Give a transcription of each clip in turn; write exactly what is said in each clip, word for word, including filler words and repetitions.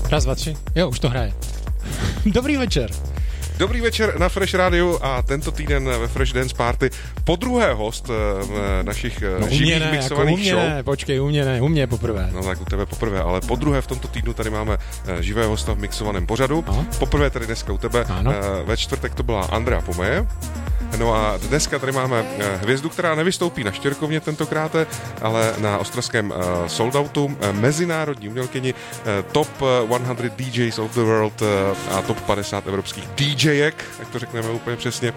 Raz, dva, tři. Jo, už to hraje. Dobrý večer. Dobrý večer na Fresh Radio a tento týden ve Fresh Dance Party podruhé host našich no, živých ne, mixovaných jako show. Ne, počkej, u mě ne, u mě poprvé. No tak u tebe poprvé, ale podruhé v tomto týdnu tady máme živého hosta v mixovaném pořadu. Aha. Poprvé tady dneska u tebe. Ano. Ve čtvrtek to byla Andrea Pomeje. No a dneska tady máme hvězdu, která nevystoupí na Štěrkovně tentokrát, ale na ostravském soldoutu, mezinárodní umělkyni, top sto D Js of the world a top padesát evropských DJek, jak to řekneme úplně přesně.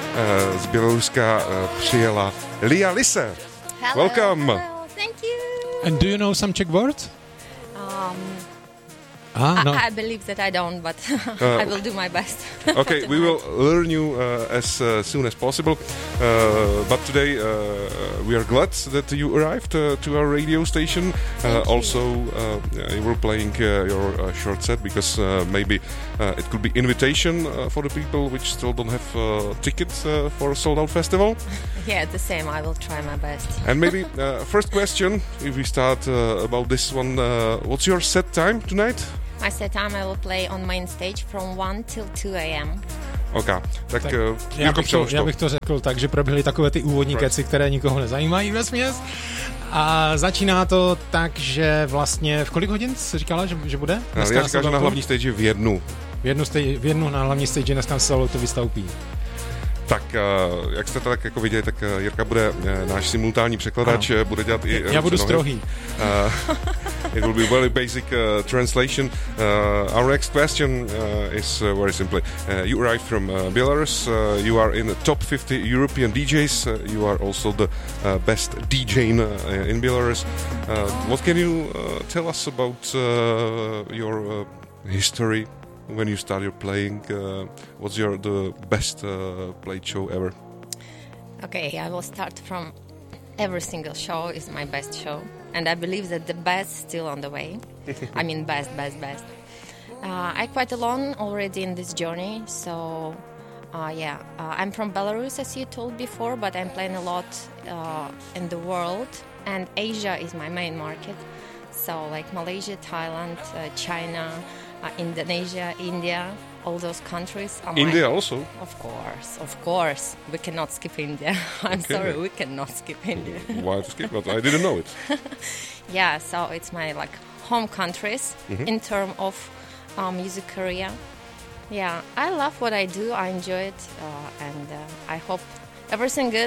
Z Běloruska přijela Lia Lisse. Hello, Welcome. Hello, thank you. And do you know some Czech words? Um, Ah, no. I, I believe that I don't, but uh, I will do my best. Okay, we will learn you uh, as uh, soon as possible. Uh, but today uh, we are glad that you arrived uh, to our radio station. Uh, also, uh, you were playing uh, your uh, short set because uh, maybe uh, it could be invitation uh, for the people which still don't have uh, tickets uh, for a sold out festival. Yeah, the same. I will try my best. And maybe uh, first question, if we start uh, about this one, uh, what's your set time tonight? My set time I will play on main stage from one till two a m. OK, tak, tak uh, já, bych to, já bych to řekl tak, že proběhly takové ty úvodní right. keci, které nikoho nezajímají vesměs. A začíná to tak, že vlastně v kolik hodin jsi říkala, že, že bude? Dneska já říkám, že na hlavní stage v jednu. V jednu, stage, v jednu na hlavní stage dneska solo to vystoupí. Tak, uh, jak jste to tak jako viděli, tak uh, Jirka bude uh, náš simultánní překladač, uh, bude dělat i Já budu strohý. Uh, it will be very basic uh, translation. Uh, our next question uh, is uh, very simply. Uh, you arrived from uh, Belarus. Uh, you are in the top fifty European D Js. Uh, you are also the uh, best D J in, uh, in Belarus. Uh, what can you uh, tell us about uh, your uh, history? When you started playing, uh, what's your the best uh, played show ever? Okay, I will start from every single show is my best show, and I believe that the best still on the way. I mean, best, best, best. Uh, I'm quite alone already in this journey, so uh, yeah, uh, I'm from Belarus, as you told before, but I'm playing a lot uh, in the world, and Asia is my main market. So like Malaysia, Thailand, uh, China. Uh, Indonesia, India, all those countries. Are India my, also? Of course, of course. We cannot skip India. I'm okay. sorry, we cannot skip India. Why to skip it? I didn't know it. Yeah, so it's my like home countries mm-hmm. in terms of uh, music career. Yeah, I love what I do. I enjoy it, uh, and uh, I hope everything good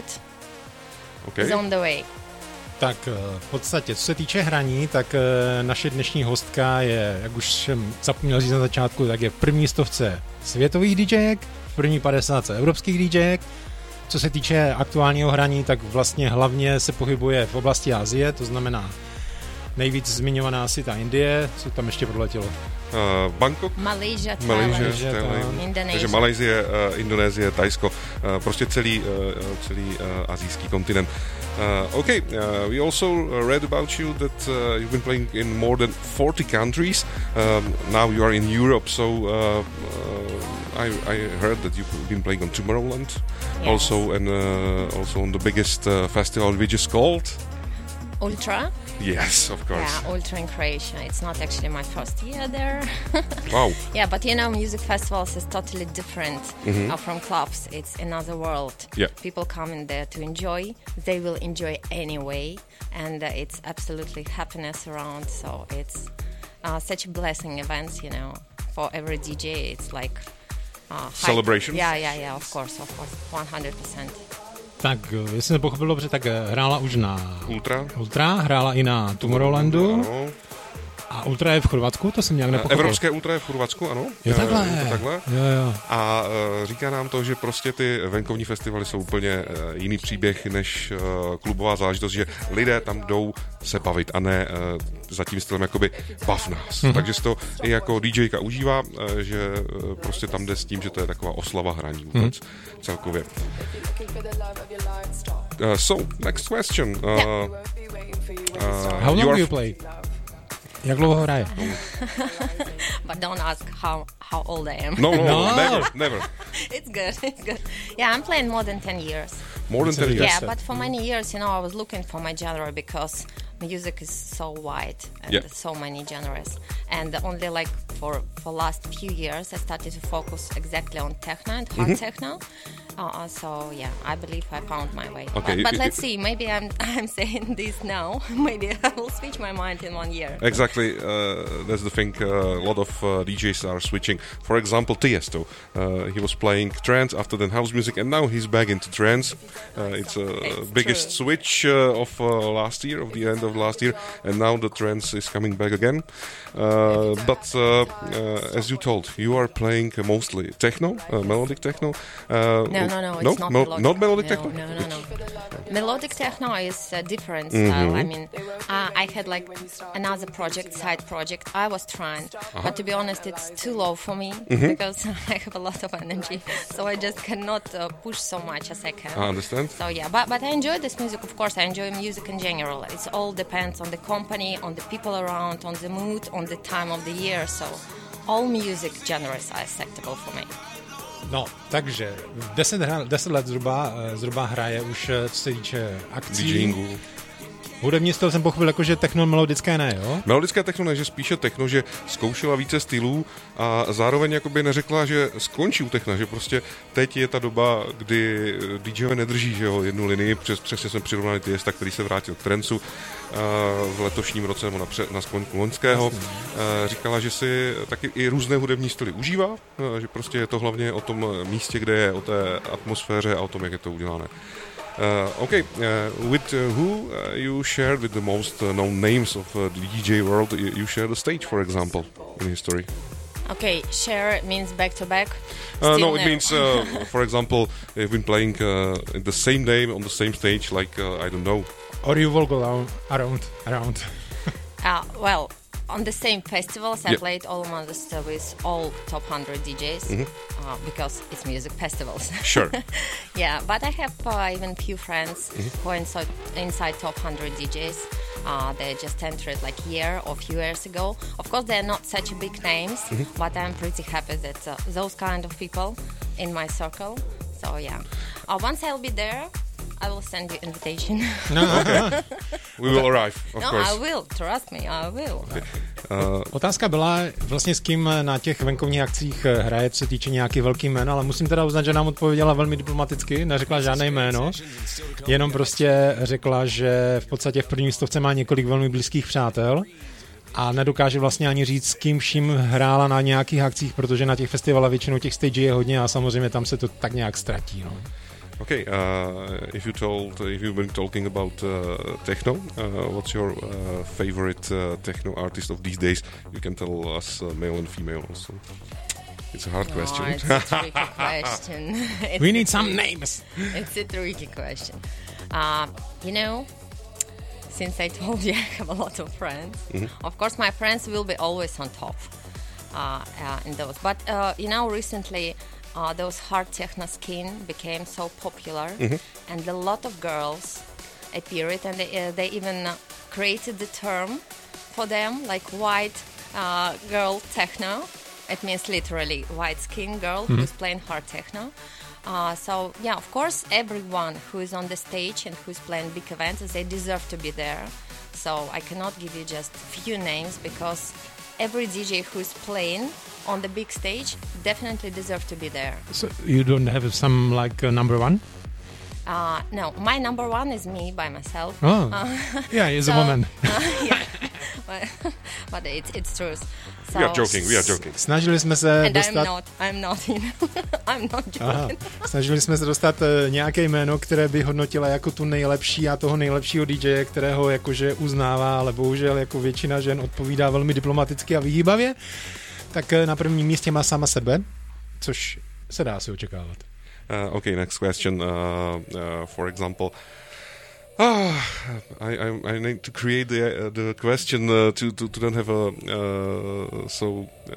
okay. is on the way. Tak v podstatě, co se týče hraní, tak naše dnešní hostka je, jak už jsem zapomněl říct na začátku, tak je v první stovce světových DJek, v první padesátce evropských DJek. Co se týče aktuálního hraní, tak vlastně hlavně se pohybuje v oblasti Asie, to znamená nejvíc zmiňovaná asi ta Indie, co tam ještě proletělo? Uh, Bangkok, Malaysia, Thailand, Indonésie. Takže Malajzie, uh, Indonésie, Thajsko, uh, prostě celý, uh, celý uh, asijský kontinent. Uh, okay, uh, we also read about you that uh, you've been playing in more than forty countries. Um, now you are in Europe, so uh, uh, I, I heard that you've been playing on Tomorrowland, yes. also and uh, also on the biggest uh, festival, which is called Ultra. Yes, of course. Yeah, Ultra in Croatia. It's not actually my first year there. Wow. Yeah, but you know, music festivals is totally different mm-hmm. uh, from clubs. It's another world. Yeah. People come in there to enjoy. They will enjoy anyway, and uh, it's absolutely happiness around. So it's uh, such a blessing event, you know, for every D J. It's like uh, celebration. Yeah, yeah, yeah. Of course, of course, one hundred percent. Tak, jestli jsem pochopil dobře, tak hrála už na Ultra, Ultra hrála i na Tomorrowlandu. Ano. A Ultra je v Chorvatsku, to jsem nějak nepochopil. Evropské Ultra je v Chorvatsku, ano. Je takhle. Je to takhle. Jo, jo. A uh, říká nám to, že prostě ty venkovní festivaly jsou úplně uh, jiný příběh než uh, klubová záležitost, že lidé tam jdou se bavit a ne uh, za tím stylem jakoby bav nás. Mm-hmm. Takže si to i jako DJka užívá, uh, že uh, prostě tam jde s tím, že to je taková oslava hraní vůbec mm-hmm. celkově. Uh, so, next question. Uh, yeah. uh, How long do you play? Jak dlouho hraje? But don't ask how how old I am. No, no, no. never, never. It's good, it's good. Yeah, I'm playing more than ten years. More than ten years? Yeah, but for many years, you know, I was looking for my genre because music is so wide and yeah. so many genres. And only like for for last few years, I started to focus exactly on techno and hard mm-hmm. techno. Uh, so yeah, I believe I found my way. Okay, but but it, let's it, see. Maybe I'm I'm saying this now. Maybe I will switch my mind in one year. Exactly, uh, that's the thing. Uh, a lot of uh, D Js are switching. For example, Tiesto. Uh, he was playing trance after then house music, and now he's back into trance. Uh, it's a it's biggest true. switch uh, of uh, last year, of the end of last year, and now the trance is coming back again. Uh, but uh, uh, as you told, you are playing uh, mostly techno, uh, melodic techno. Uh, no, no, no, it's no? not Mel- melodic. Not melodic no, techno? No, no, no. Melodic techno is a different mm-hmm. style. I mean, uh, I had like another project, side project. I was trying, uh-huh. but to be honest, it's too low for me mm-hmm. because I have a lot of energy, so I just cannot uh, push so much as I can. I understand. So yeah, but but I enjoy this music. Of course, I enjoy music in general. It all depends on the company, on the people around, on the mood, on the time of the year. So all music genres are acceptable for me. No, takže deset, deset let zhruba, zhruba hraje už, co se týče akcí. DJingu. Hudební styl jsem pochopil jako, že techno melodické ne, jo? Melodické techno ne, že spíše techno, že zkoušela více stylů a zároveň jakoby neřekla, že skončí u techna, že prostě teď je ta doba, kdy DJové nedrží, že jo, jednu linii, přes, přesně jsme přirovnali Tiesta, který se vrátil k trancu v letošním roce nebo na, pře, na sklonku loňského. Říkala, že si taky i různé hudební styly užívá, že prostě je to hlavně o tom místě, kde je, o té atmosféře a o tom, jak je to udělané. Uh, okay, uh, with uh, who uh, you shared with the most uh, known names of uh, the D J world, you, you share the stage, for example, in history? Okay, share means back to back. Uh, no, it means, uh, for example, you've been playing uh, in the same day on the same stage, like uh, I don't know. Or you walk around, around, around. uh, well. On the same festivals, I yep. played all months with all top one hundred D Js mm-hmm. uh, because it's music festivals. Sure. Yeah, but I have uh, even few friends mm-hmm. who are inside, inside top one hundred D Js. Uh, they just entered like a year or a few years ago. Of course, they're not such big names, mm-hmm. but I'm pretty happy that uh, those kind of people in my circle. So yeah, uh, once I'll be there, I will send you invitation. No, okay. We will arrive, of no, course. I will. Trust me, I will. Okay. Uh, Otázka byla vlastně s kým na těch venkovních akcích hraje, co se týče nějaký velký jméno, ale musím teda uznat, že nám odpověděla velmi diplomaticky, neřekla žádné jméno, jenom prostě řekla, že v podstatě v první stovce má několik velmi blízkých přátel a nedokáže vlastně ani říct, s kým vším hrála na nějakých akcích, protože na těch festivalech většinou těch stage je hodně a samozřejmě tam se to tak nějak ztratí. No. Okay, uh, if you told, if you've been talking about uh, techno, uh, what's your uh, favorite uh, techno artist of these days? You can tell us uh, male and female also. It's a hard no, question. It's a tricky question. It's We need some names. It's a tricky question. Uh, you know, since I told you I have a lot of friends, mm-hmm. of course my friends will be always on top uh, uh, in those. But, uh, you know, recently uh, those hard techno skin became so popular mm-hmm. and a lot of girls appeared and they, uh, they even uh, created the term for them, like white uh, girl techno. It means literally white skin girl mm-hmm. who's playing hard techno. Uh, so, yeah, of course, everyone who is on the stage and who's playing big events, they deserve to be there. So I cannot give you just a few names because every D J who's playing on the big stage definitely deserves to be there. So you don't have some, like, uh, number one? Uh, no, my number one is me by myself. Oh, uh, yeah, he's so, a woman. Uh, yeah, but, but it's, it's true. So, we are joking, we are joking. Snažili jsme se and dostat... I'm not, I'm not, you know, I'm not joking. Aha. Snažili jsme se dostat nějaké jméno, které by hodnotila jako tu nejlepší a toho nejlepšího D J, kterého jakože uznává, ale bohužel jako většina žen odpovídá velmi diplomaticky a vyhýbavě. Tak na prvním místě má sama sebe, což se dá si očekávat. Uh, okay, next question. Uh, uh, for example, uh, I, I I need to create the uh, the question uh, to, to to don't have a uh, so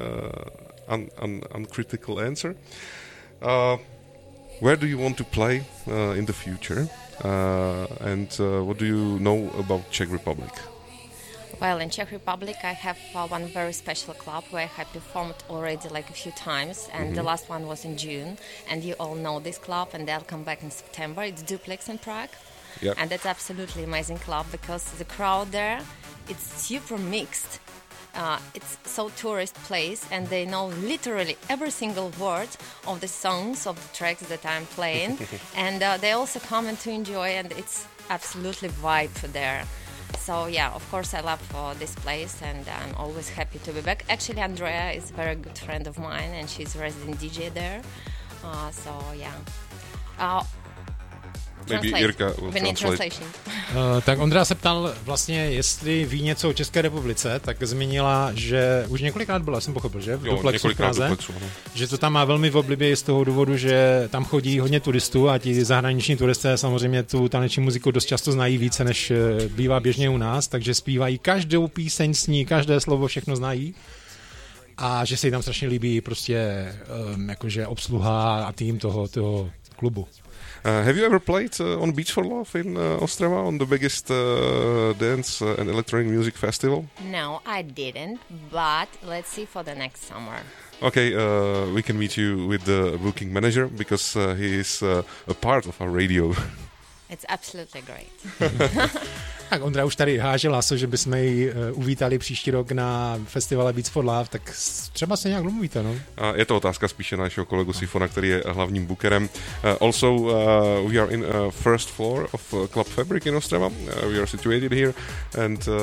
uh, un, un, uncritical answer. Uh, where do you want to play uh, in the future? Uh, and uh, what do you know about Czech Republic? Well, in Czech Republic, I have uh, one very special club where I have performed already like a few times, and mm-hmm. the last one was in June. And you all know this club, and they'll come back in September. It's Duplex in Prague. Yep. And that's absolutely amazing club because the crowd there, it's super mixed. Uh, it's so tourist place and they know literally every single word of the songs, of the tracks that I'm playing. And uh, they also come and to enjoy and it's absolutely vibe there. So yeah, of course I love uh, this place and I'm always happy to be back. Actually, Andrea is a very good friend of mine and she's a resident D J there. Uh, so yeah. Uh, Maybe Jirka will translate. Uh, tak Ondra se ptal vlastně, jestli ví něco o České republice, tak zmínila, že už několikrát byla, jsem pochopil, že? V jo, Duplexu v Praze, Duplexu, že to tam má velmi v oblibě z toho důvodu, že tam chodí hodně turistů a ti zahraniční turisté samozřejmě tu taneční muziku dost často znají více, než bývá běžně u nás, takže zpívají každou píseň s ní, každé slovo, všechno znají. A že se jí tam strašně líbí prostě um, jakože obsluha a tým toho, toho klubu. Uh, have you ever played uh, on Beach for Love in uh, Ostrava on the biggest uh, dance uh, and electronic music festival? No, I didn't, but let's see for the next summer. Okay, uh, we can meet you with the booking manager because uh, he is uh, a part of our radio. It's absolutely great. Tak Ondra už tady háže laso, že bychom ji uvítali příští rok na festivale Beats for Love, tak třeba se nějak domluvíte, no? A je to otázka spíše na našeho kolegu Sifona, který je hlavním bookerem. Uh, also, uh, we are in uh, first floor of uh, Club Fabric in Ostrava. Uh, we are situated here and uh,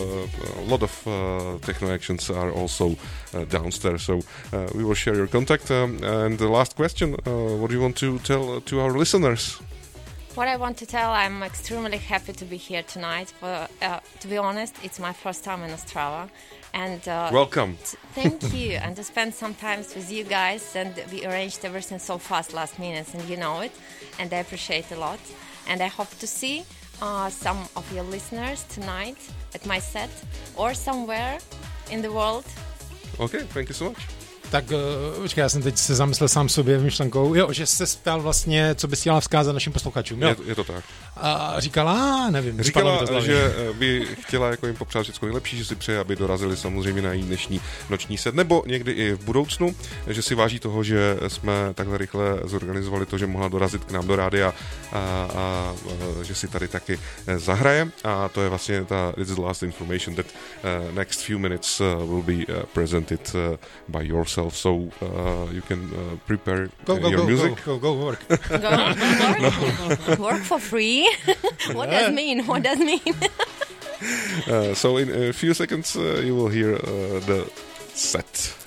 a lot of uh, techno actions are also uh, downstairs. So uh, we will share your contact. Um, and the last question, uh, what do you want to tell to our listeners? What I want to tell, I'm extremely happy to be here tonight. For, uh, to be honest, it's my first time in Ostrava. And uh, welcome. T- thank you. And to spend some time with you guys. And we arranged everything so fast last minute, and you know it. And I appreciate a lot. And I hope to see uh, some of your listeners tonight at my set or somewhere in the world. Okay, thank you so much. Tak počkej, já jsem teď se zamyslel sám sobě myšlenkou, jo, že se ptal vlastně, co bys chtěla vzkázat našim posluchačům. Jo. Je, je to tak. A říkala, nevím. Říkala, to že by chtěla jako jim popřát všechno nejlepší, že si přeje, aby dorazili samozřejmě na její dnešní noční set, nebo někdy i v budoucnu, že si váží toho, že jsme takhle rychle zorganizovali to, že mohla dorazit k nám do rádia a, a, a že si tady taky zahraje. A to je vlastně ta It's the last information that uh, next few minutes uh, will be uh, presented uh, by yourself. So uh, you can uh, prepare go, go, your go, music. Go, go, go work. Go, go work? No. Work for free? What does it mean? What does it mean? uh, so in a few seconds uh, you will hear uh, the set.